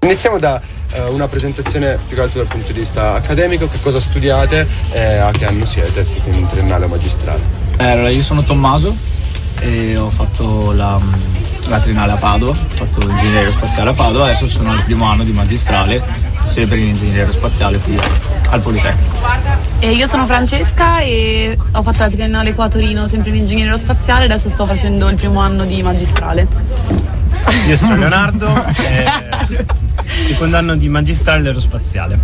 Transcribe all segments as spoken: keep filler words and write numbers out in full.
iniziamo da uh, una presentazione più che altro dal punto di vista accademico. Che cosa studiate e a che anno siete? Siete in triennale o magistrale? Eh, allora, io sono Tommaso e ho fatto la, la triennale a Padova, ho fatto ingegneria aerospaziale a Padova, adesso sono al primo anno di magistrale, sempre in ingegneria aerospaziale qui al Politecnico. E io sono Francesca e ho fatto la triennale qua a Torino, sempre in ingegneria aerospaziale, adesso sto facendo il primo anno di magistrale. Io sono Leonardo, e secondo anno di magistrale aerospaziale.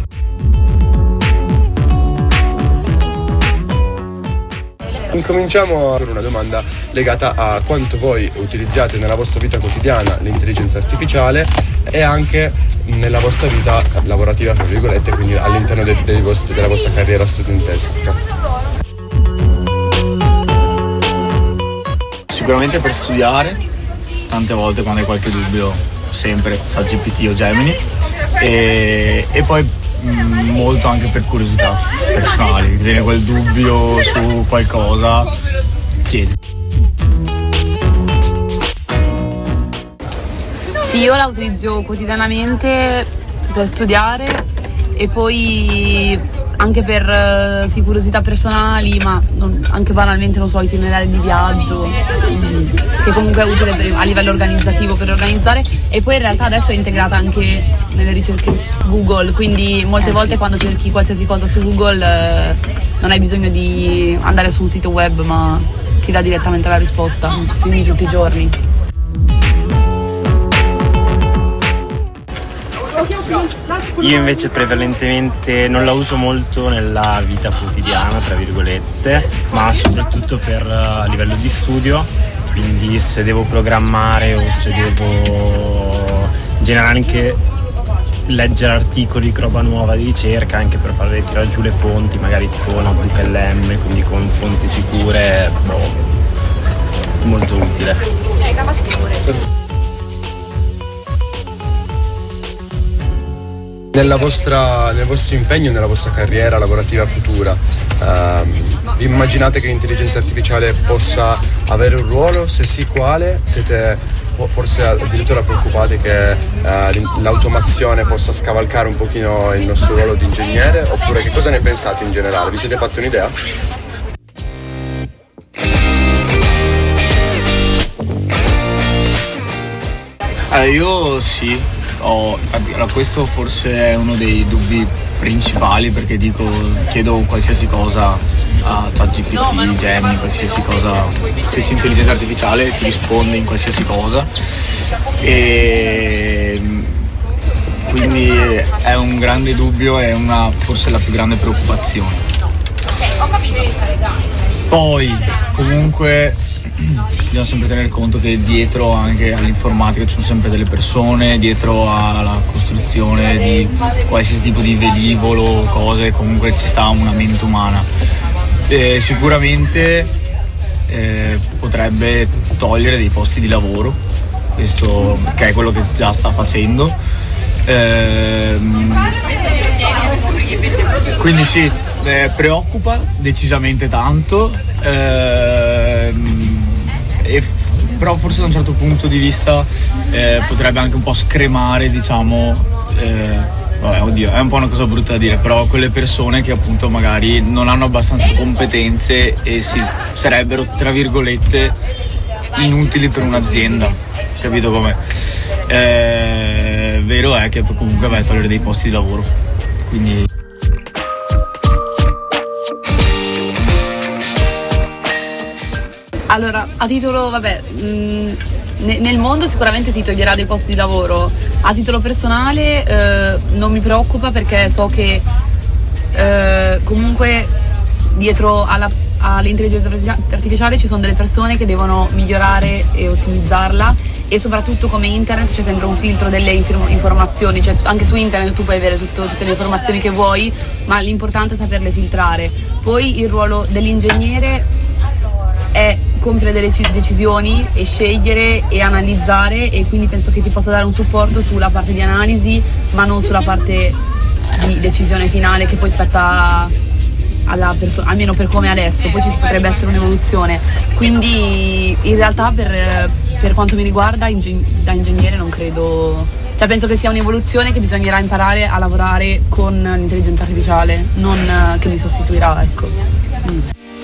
Incominciamo con una domanda legata a quanto voi utilizzate nella vostra vita quotidiana l'intelligenza artificiale e anche nella vostra vita lavorativa, tra virgolette, quindi all'interno de- dei vostri, della vostra carriera studentesca. Sicuramente per studiare, tante volte quando hai qualche dubbio, sempre ChatGPT o Gemini, e, e poi mh, molto anche per curiosità personali, ti viene quel dubbio su qualcosa, chiedi. Sì, io la utilizzo quotidianamente per studiare e poi anche per uh, sì, curiosità personali, ma non, anche banalmente, non so, itinerari di viaggio, mh, che comunque è utile per, a livello organizzativo per organizzare, e poi in realtà adesso è integrata anche nelle ricerche Google, quindi molte eh, volte sì. quando cerchi qualsiasi cosa su Google eh, non hai bisogno di andare su un sito web, ma ti dà direttamente la risposta, quindi tutti i giorni. Io invece prevalentemente non la uso molto nella vita quotidiana, tra virgolette, ma soprattutto per a livello di studio, quindi se devo programmare o se devo generare anche leggere articoli, roba nuova di ricerca, anche per far tirare giù le fonti, magari tipo Notebook L M, quindi con fonti sicure, boh, molto utile. Nella vostra, nel vostro impegno, nella vostra carriera lavorativa futura, ehm, vi immaginate che l'intelligenza artificiale possa avere un ruolo? Se sì, quale? Siete forse addirittura preoccupati che eh, l'automazione possa scavalcare un pochino il nostro ruolo di ingegnere? Oppure che cosa ne pensate in generale? Vi siete fatti un'idea? Allora, io sì, ho, infatti allora, questo forse è uno dei dubbi principali, perché dico, chiedo qualsiasi cosa a ChatGPT, Gemini, qualsiasi cosa, qualsiasi intelligenza artificiale ti risponde in qualsiasi cosa, e quindi è un grande dubbio, è una, forse la più grande preoccupazione. Poi comunque bisogna sempre tenere conto che dietro anche all'informatica ci sono sempre delle persone, dietro alla costruzione di qualsiasi tipo di velivolo, cose, comunque ci sta una mente umana. E sicuramente eh, potrebbe togliere dei posti di lavoro, questo che è quello che già sta facendo. Ehm, quindi sì, eh, preoccupa decisamente tanto. Ehm, E f- però forse da un certo punto di vista eh, potrebbe anche un po' scremare, diciamo, eh, vabbè, oddio, è un po' una cosa brutta da dire, però quelle persone che appunto magari non hanno abbastanza competenze e si sarebbero, tra virgolette, inutili per un'azienda, capito com'è? Eh, vero è che comunque vai a togliere dei posti di lavoro, quindi... Allora, a titolo, vabbè, mh, ne- nel mondo sicuramente si toglierà dei posti di lavoro. A titolo personale eh, non mi preoccupa, perché so che eh, comunque dietro alla, all'intelligenza artificiale ci sono delle persone che devono migliorare e ottimizzarla, e soprattutto come internet c'è sempre un filtro delle inf- informazioni, cioè anche su internet tu puoi avere tutto, tutte le informazioni che vuoi, ma l'importante è saperle filtrare. Poi il ruolo dell'ingegnere è compiere delle decisioni e scegliere e analizzare, e quindi penso che ti possa dare un supporto sulla parte di analisi, ma non sulla parte di decisione finale, che poi spetta alla persona, almeno per come adesso. Poi ci potrebbe essere un'evoluzione, quindi in realtà per, per quanto mi riguarda, ingen- da ingegnere non credo cioè penso che sia un'evoluzione che bisognerà imparare a lavorare con l'intelligenza artificiale, non uh, che mi sostituirà, ecco. Mm.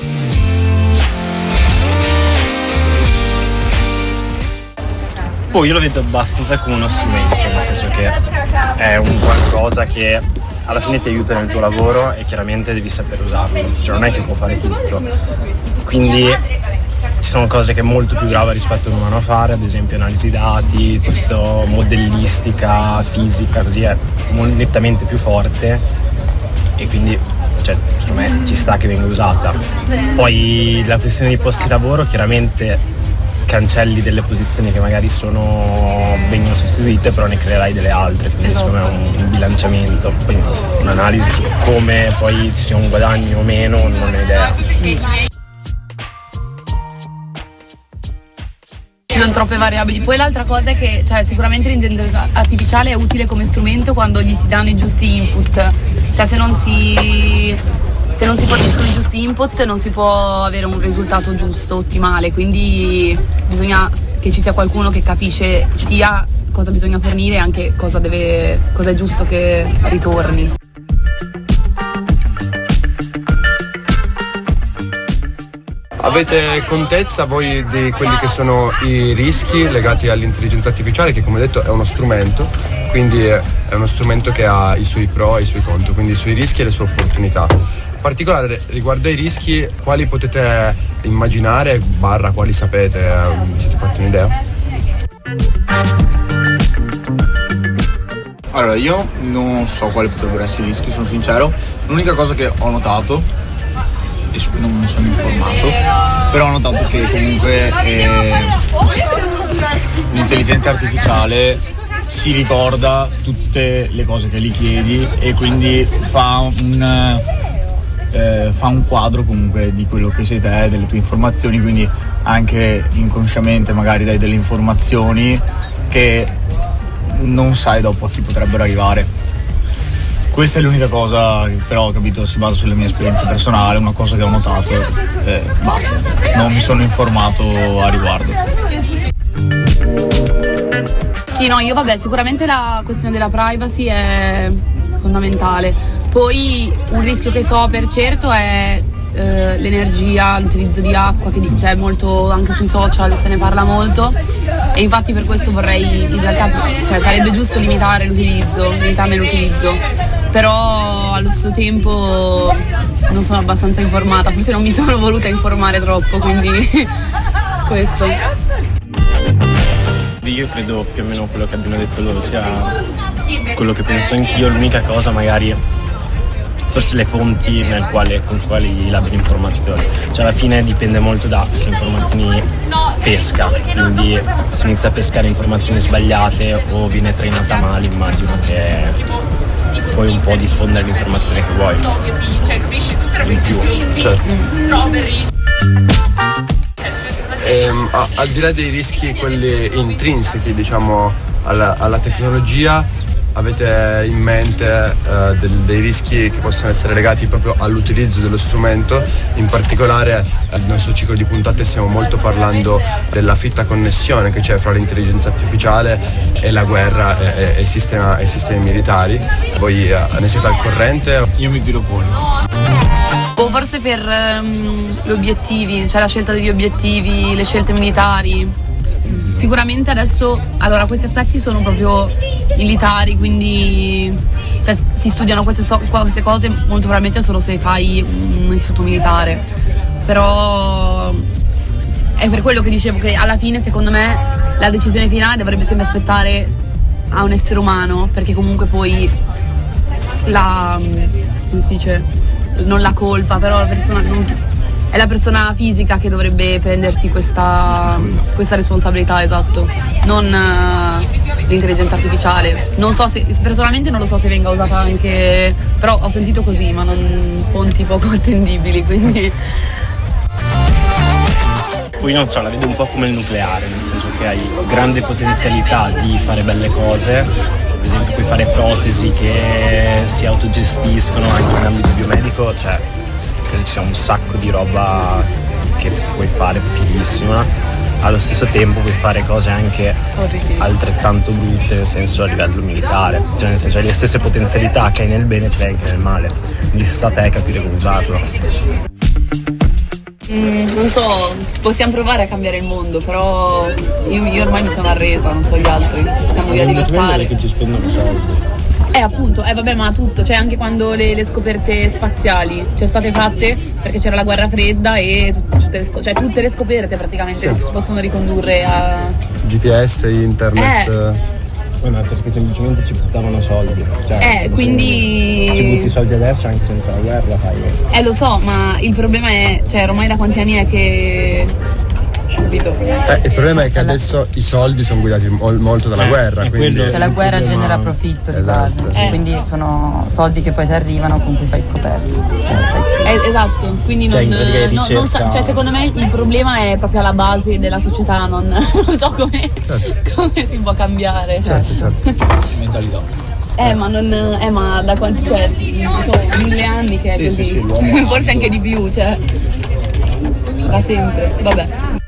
Poi io lo vedo abbastanza come uno strumento, nel senso che è un qualcosa che alla fine ti aiuta nel tuo lavoro e chiaramente devi saper usarlo, cioè non è che può fare tutto, quindi ci sono cose che è molto più brava rispetto a un umano a fare, ad esempio analisi dati, tutto modellistica, fisica, così è nettamente più forte e quindi cioè, secondo me ci sta che venga usata. Poi la questione dei posti di lavoro chiaramente cancelli delle posizioni che magari sono vengono sostituite, però ne creerai delle altre, quindi secondo me è un, un bilanciamento. Poi un'analisi su come poi ci sia un guadagno o meno non ho idea. Ci sono troppe variabili. Poi l'altra cosa è che cioè, sicuramente l'intelligenza artificiale è utile come strumento quando gli si danno i giusti input, cioè se non si se non si forniscono i giusti input non si può avere un risultato giusto, ottimale, quindi bisogna che ci sia qualcuno che capisce sia cosa bisogna fornire e anche cosa deve, cosa è giusto che ritorni. Avete contezza voi di quelli che sono i rischi legati all'intelligenza artificiale, che come detto è uno strumento, quindi è uno strumento che ha i suoi pro e i suoi contro, quindi i suoi rischi e le sue opportunità. In particolare riguardo ai rischi, quali potete immaginare, barra quali sapete, vi siete fatti un'idea? Allora, io non so quali potrebbero essere i rischi, sono sincero. L'unica cosa che ho notato, e su cui non mi sono informato, però ho notato che comunque eh, l'intelligenza artificiale si ricorda tutte le cose che gli chiedi e quindi fa un, eh, fa un quadro comunque di quello che sei te, delle tue informazioni, quindi anche inconsciamente magari dai delle informazioni che non sai dopo a chi potrebbero arrivare. Questa è l'unica cosa, però, capito, si basa sulle mie esperienze personali, una cosa che ho notato e basta. Non mi sono informato a riguardo. Sì, no, io vabbè, sicuramente la questione della privacy è fondamentale. Poi un rischio che so per certo è eh, l'energia, l'utilizzo di acqua, che c'è molto anche sui social, se ne parla molto. E infatti per questo vorrei, in realtà, cioè sarebbe giusto limitare l'utilizzo, limitarne l'utilizzo. Però allo stesso tempo non sono abbastanza informata, forse non mi sono voluta informare troppo, quindi questo. Io credo più o meno quello che abbiano detto loro sia quello che penso anch'io, l'unica cosa magari forse le fonti nel quale, con quali labri informazioni, cioè alla fine dipende molto da che informazioni pesca, quindi se inizia a pescare informazioni sbagliate o viene trainata male, immagino che puoi un po' diffondere l'informazione che vuoi in più. Certo. Ehm, a, al di là dei rischi, quelli intrinseci, diciamo, alla, alla tecnologia, avete in mente eh, del, dei rischi che possono essere legati proprio all'utilizzo dello strumento? In particolare nel nostro ciclo di puntate stiamo molto parlando della fitta connessione che c'è fra l'intelligenza artificiale e la guerra e, e, e, sistema, e i sistemi militari. Voi eh, ne siete al corrente? Io mi tiro fuori. O forse per um, gli obiettivi, cioè la scelta degli obiettivi, le scelte militari. Sicuramente adesso, allora questi aspetti sono proprio militari, quindi cioè, si studiano queste, so- queste cose molto probabilmente solo se fai un istituto militare, però è per quello che dicevo che alla fine secondo me la decisione finale dovrebbe sempre aspettare a un essere umano, perché comunque poi la, come si dice, non la colpa, però la persona non, è la persona fisica che dovrebbe prendersi questa, questa responsabilità, esatto, non uh, l'intelligenza artificiale. Non so se, personalmente non lo so se venga usata anche, però ho sentito così, ma non fonti poco attendibili, quindi... Poi non so, la vedo un po' come il nucleare, nel senso che hai grande potenzialità di fare belle cose, ad esempio puoi fare protesi che si autogestiscono anche in ambito biomedico, cioè credo ci sia un sacco di roba che puoi fare fighissima, allo stesso tempo puoi fare cose anche altrettanto brutte, nel senso a livello militare, cioè nel senso hai le stesse potenzialità che hai nel bene ce le hai anche nel male, quindi sta a te capire come usarlo. Mm, non so, possiamo provare a cambiare il mondo, però io, io ormai mi sono arresa, non so gli altri, siamo via di lottare. Che ci spendono soldi. Eh appunto, eh vabbè, ma tutto, cioè anche quando le, le scoperte spaziali sono state fatte perché c'era la guerra fredda e tut- tutte, le, cioè, tutte le scoperte praticamente Sì. si possono ricondurre a... G P S, internet. Eh. Eh, ma perché semplicemente ci buttavano soldi. Cioè, Eh, quindi... ci butti i soldi adesso anche senza la guerra fai. Eh lo so, ma il problema è, cioè ormai da quanti anni è che... Capito? Eh, il problema è che adesso i soldi sono guidati mol- molto dalla Eh, guerra, è quindi quello. Cioè la guerra Il problema- genera profitto di Esatto, base, sì. quindi sono soldi che poi ti arrivano con cui fai scoperte. Cioè, fai su. Eh, esatto, quindi non, Cioè, in pratica no- non ricerca- sa- cioè secondo me il problema è proprio alla base della società, non, non so come, come si può cambiare. Cioè. certo, certo. Mentalità. Eh ma non. Eh ma da quanti. Cioè, sono mille anni che è Sì, così. sì, sì, l'uomo- Forse anche di più, cioè. Da sempre. Vabbè.